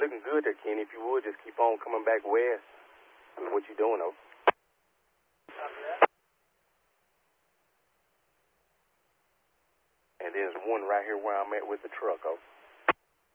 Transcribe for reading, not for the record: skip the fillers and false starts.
looking good there, Kenny. If you would, just keep on coming back west with what you're doing, though. And there's one right here where I'm at with the truck, oh.